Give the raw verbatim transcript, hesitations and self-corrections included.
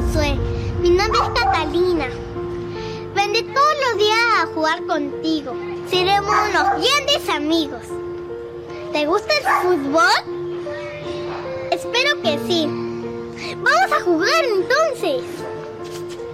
Josué. Mi nombre es Catalina. Vendré todos los días a jugar contigo. Seremos unos grandes amigos. ¿Te gusta el fútbol? Espero que sí. ¡Vamos a jugar entonces!